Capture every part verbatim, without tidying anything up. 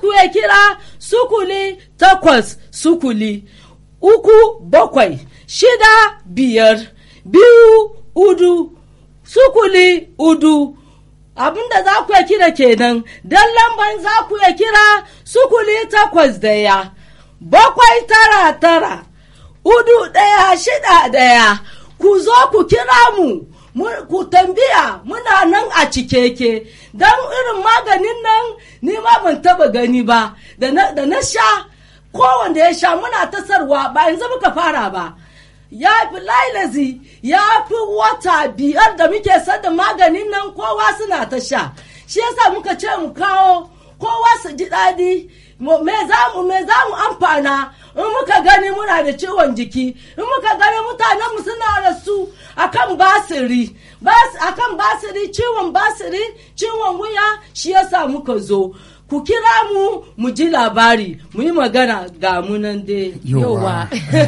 ku kira sukuli takwas sukuli uku bakwai shida biyar biyu udu sukuli udu. Abinda za ku kira kenan, don lamban za ku kira sukuli takwas daya bakwai tara tara udu daya shida daya. Ku zo ku kira mu, ku tambiya muna nan a cikeke, don irin maganin nan ni ma ban taba gani ba, da na sha kowanda ya sha muna tasarwa ba yanzu muka fara ba. Ya fi lailazi ya fi wata biyar da muke sada maganin nan kowa suna ta sha, shi yasa muka ce mu kawo kowa su ji daɗi. Me za mu me za mu amfana in muka gani muna da ciwon jiki, in muka gani mutanen mu suna rasu akan basiri bas akan basiri ciwon basiri ciwon wuya, shi yasa muka zo. Ku kira mu mu ji labari mu yi magana ga mu nan dai yowa.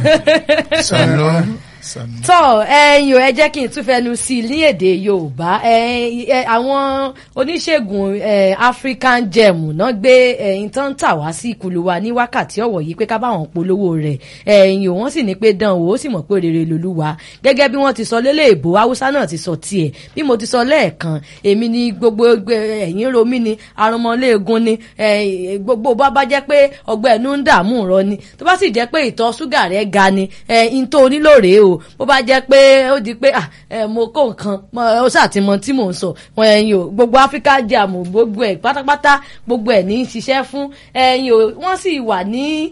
tọ́ ẹ̀yin ẹ jẹ́ kí n tún fẹnu sí i ní èdè Yorùbá. Àwọn oníṣègùn African Gem náà gbé ẹ̀yin tó ń tà wá sí ìkùlù wa ní wákàtí ọ̀wọ̀ yìí pé ká bá wọn polówó rẹ̀. ẹ̀yin ò wọ́n sì ní pé dán o ó sì mọ̀ pé rere lolúwa. Gẹ́gẹ́ bí wọ́n ti sọ lélẹ̀ èbó Haúsá náà ti sọ tiẹ̀. Bí mo ti sọ lẹ́ẹ̀kan èmi ni gbogbo ẹ̀yin romí ni arúmọléegun ni gbogbo bá bá jẹ́ pé ọgbẹ́ ẹnu ń dààmú rọ ni, tó bá sì jẹ́ pé ìtọ̀ ṣúgà rẹ̀ ga ni ẹ̀yin tó onílò rèé o. Bó bá jẹ́ pé ó di pé mo kó nǹkan ó ṣàtìmọ̀ tí mò ń sọ wọn ẹ̀yin o gbogbo Africa Gem gbogbo ẹ̀ pátápátá gbogbo ẹ̀ ní í ṣiṣẹ́ fún ẹ̀yin o. Wọ́n sì wà ní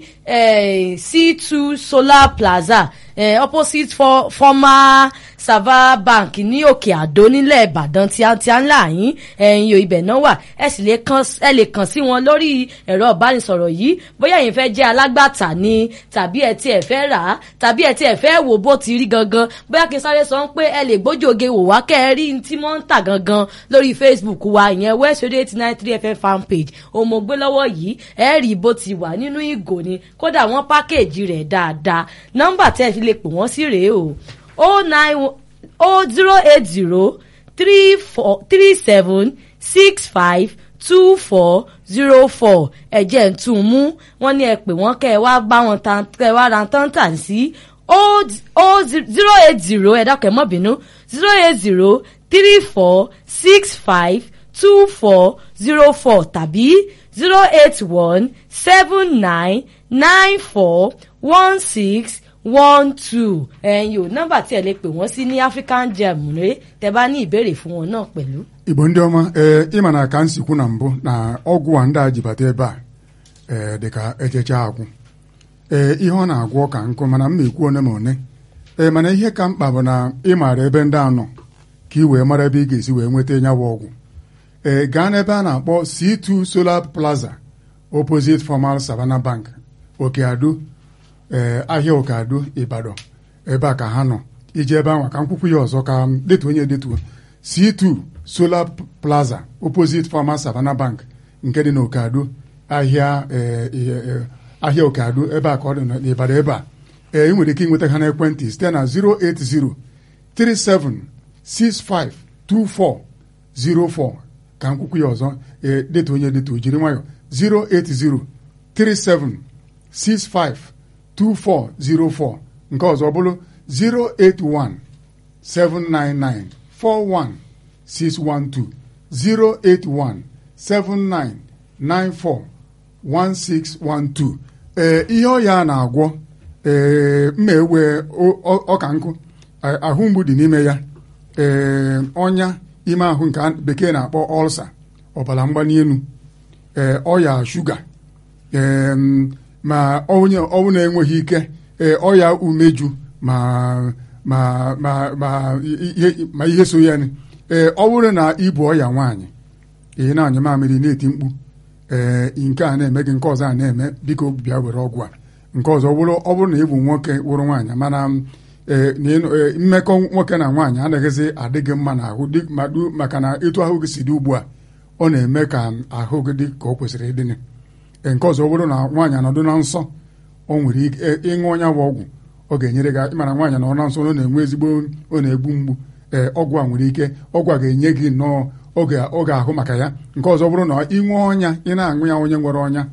C two Solar Plaza eh, opposite for former Sava Bank ní Òkè Àdó nílẹ̀ Ìbàdàn tí a ti ń là yín ẹ̀yin o ibẹ̀ náà wà. Ẹ sì lè kàn ẹ lè kàn sí wọn lórí ẹ̀rọ ìbánisọ̀rọ̀ yìí bóyá ẹ̀yin fẹ́ jẹ́ alágbàtà ni tàbí ẹ tí ẹ fẹ́ rà á tàbí ẹ tí ẹ fẹ́ wò bó ti rí gangan. Bóyá kí n sáré sọ pé ẹ lè gbójòge wò wá kẹ́ ẹ rí tí wọ́n ń tà gangan lórí Facebook wa ìyẹn West Radio eighty nine three F M fan page òmò gbé lọ́wọ́ yìí ẹ rí bó ti wà nínú ìgò ni, kódà wọ́n pákéèjì rẹ̀ dáadáa. Nọ́mbà tẹ́ ẹ fi lè pè wọ́n sí rèé o oh nine oh zero eight zero three four three seven six five two four zero four. ẹ̀jẹ̀ ń tún mú wọ́n ní ẹ pè wọ́n kẹ́ ẹ wá bá wọn tán kẹ́ ẹ wá ra tán tà sí oh zero eight zero ẹ dákẹ́ mọ́ bínú zero eight zero three four six five two four zero four tàbí zero eight one seven nine nine four one six one two. ẹ̀yin o nọ́mbà tí ẹ lè pè wọ́n sí ní African Gem rẹ̀ tẹ́ bá ní ìbéèrè fún wọn náà pẹ̀lú. Igbo ndị ọma ee ịma na ka nsikwu na mbụ na ọgwụ a ndị a jibata ebe a ee dịka echecha agwụ ee ihe ọ na-agwọ ka nkụ mana m na-ekwu one ma one ee mana ihe ka mkpa bụ na ị maara ebe ndị a nọ ka ị wee mara ebe ị ga-esi wee nweta nyabụ ọgwụ. ee gaa n'ebe a na-akpọ C two Solar Plaza opposite former Savannah Bank Òkè Àdó ee ahịa Òkè Àdó Ìbàdàn ebe a ka ha nọ. iji ebe ahụ ka nkwukwu ya ọzọ ka detuo onye detuo C two Solar Plaza opposite former Savannah Bank nke dị n'Òkè Àdó ahịa ahịa Òkè Àdó ebe a ka ọ dị n'Ịbàdàn ebe a. ee ị nwere ike ịnweta ha n'ekwentị site na zero eight zero three seven six five two four zero four ka nkwukwu ya ọzọ ee detuo onye detuo jiri nwayọ zero eight zero three seven six five two four zero four nke ọzọ bụrụ zero eight one seven nine nine four one six one two zero eight one seven nine nine four one six one two. ee ihe ọya na-agwọ ee mma ewe ọka nkụ ahụ mgbu dị n'ime ya ee ọnya ime ahụ nke bekee na-akpọ ọlsa ọbara mgbali elu ee ọya shuga ee ma onye ọnwụ na-enweghị ike ee ọya umeju ma ma ma ma ihe ma ihe so ya ni ee ọ bụrụ na ibu ọya nwaanyị ihe na-anya mamịrị na-eti mkpu ee nke a na-eme gị nke ọzọ a na-eme biko bịa were ọgwụ a nke ọzọ ọ bụrụ na ịbụ nwoke wụrụ nwaanyị mana ee mmekọ nwoke na nwaanyị anaghịzi adịghị mma n'ahụ maka na etu ahụ gị si dị ugbu a ọ na-eme ka ahụ gị dị ka o kwesịrị ịdị. nke ọzọ ọ bụrụ na nwaanyị anọdụ na nsọ o nwere ike ịṅụ ọnya bụ ọgwụ ọ ga-enyere gị ịmara nwaanyị nọ na nsọ ọ na-enwe ezigbo ọ na-egbu mgbu ee ọgwụ a nwere ike ọgwụ a ga-enye gị nnọọ oge ahụ maka ya. nke ọzọ bụrụ na ịṅụ ọnya ị na-aṅụ ya onye nwere ọnya